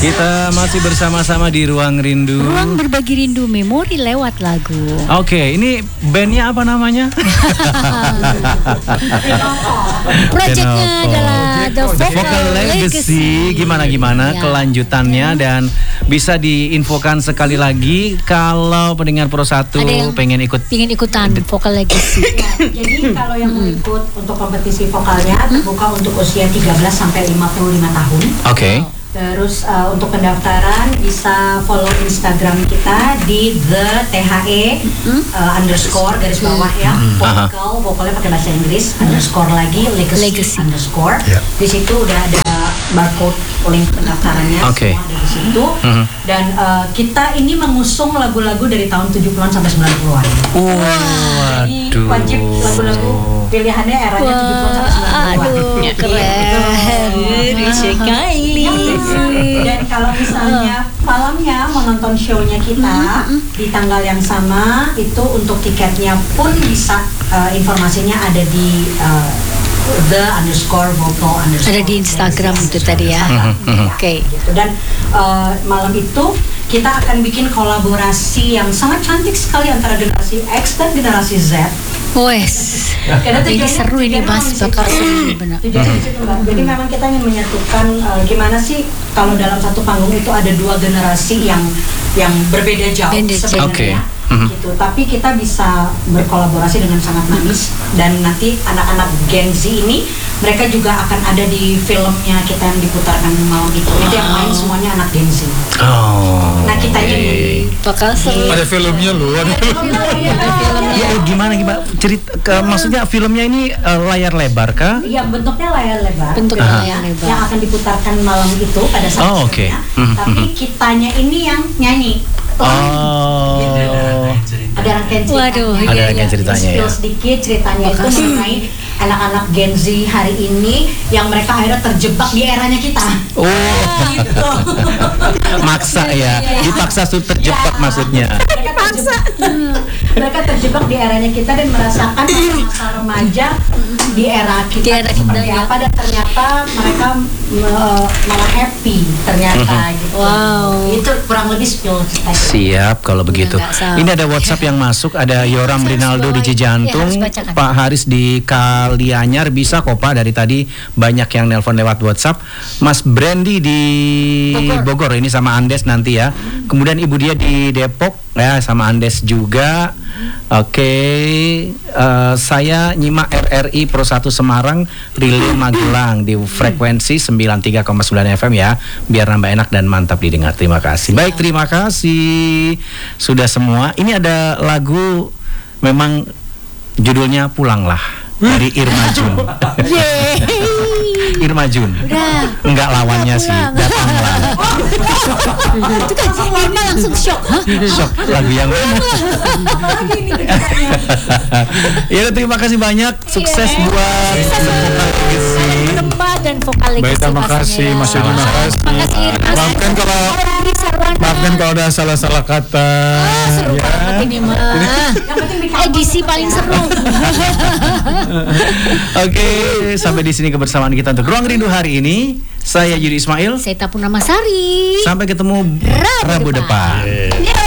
Kita masih bersama-sama di Ruang Rindu. Ruang berbagi rindu memori lewat lagu. Oke, ini bandnya apa namanya? Proyeknya adalah The Vocal Legacy. Gimana Ya. kelanjutannya dan bisa diinfokan sekali lagi kalau pendengar Pro 1 Ada yang pengen ikutan Vocal Legacy. Jadi kalau yang mau ikut untuk kompetisi vokalnya terbuka untuk usia 13 sampai 55 tahun. Oke. Terus untuk pendaftaran bisa follow Instagram kita di the_the underscore garis bawah ya, vokalnya pakai bahasa Inggris underscore lagi legacy underscore. Di situ udah ada barcode link pendaftarannya semua ada di situ. Dan kita ini mengusung lagu-lagu dari tahun 70-an sampai 90-an. Jadi wajib lagu-lagu pilihannya eranya 70-an sampai 90-an. Aduh, keren sekali. Dan kalau misalnya malamnya mau nonton show-nya kita di tanggal yang sama, itu untuk tiketnya pun bisa informasinya ada di the_vocal_. Ada di Instagram itu tadi ya. Oke. Gitu. Dan malam itu kita akan bikin kolaborasi yang sangat cantik sekali antara generasi X dan generasi Z. Wes. Ini seru ini Mas, bakal seru benar. Tujuannya di situ, Mbak. Jadi memang kita ingin menyatukan gimana sih kalau dalam satu panggung itu ada dua generasi yang berbeda jauh sebenarnya. Gitu. Tapi kita bisa berkolaborasi dengan sangat manis dan nanti anak-anak Gen Z ini mereka juga akan ada di filmnya kita yang diputarkan malam itu. Itu yang main semuanya anak Gen Z. Nah kita ini bakal seru. Ada filmnya loh. Ya, gimana maksudnya filmnya ini layar lebar kah? Iya, bentuknya layar lebar. Layar lebar. Yang akan diputarkan malam itu pada saat filmnya. Tapi kitanya ini yang nyanyi. Ada rangkaian ceritanya. Waduh, ada rangkaian ceritanya ya. Sedikit ceritanya itu mengenai anak-anak Gen Z hari ini yang mereka akhirnya terjebak di eranya kita. Gitu. Maksa ya, dipaksa terjebak maksudnya. Mereka terjebak di eranya kita dan merasakan masa remaja di era kita. Apa dan ternyata mereka malah happy ternyata gitu. Wow. Itu kurang lebih spill kita. Siap kalau begitu. Ini ada WhatsApp yang masuk, ada Yoram Rinaldo di Cijantung, Pak Haris di Kalianyar, bisa kok Pak, dari tadi banyak yang nelpon lewat WhatsApp. Mas Brandy di Bogor ini sama Andes nanti ya. Kemudian Ibu dia di Depok ya sama Andes juga. Oke, saya nyimak RRI Pro 1 Semarang Relay Magelang di frekuensi 93,9 FM ya, biar nambah enak dan mantap didengar. Terima kasih. Baik, terima kasih sudah semua. Ini ada lagu memang judulnya Pulanglah dari Irma Jun. Irma Jun. Enggak lawannya sih, datanglah. Itu kan Irma langsung shock. Shock lagu yang mana? Ya, terima kasih banyak. Sukses buat Vocal Legacy. Dan Vocal Legacy. Baik, terima kasih Mas Yudi, terima kasih. Maafkan kalau ada salah-salah kata. Seru banget ini mah. Edisi paling seru. Oke, sampai di sini kebersamaan kita untuk Ruang Rindu hari ini. Saya Yudi Ismail. Saya Tapuna Masari. Sampai ketemu Rabu depan.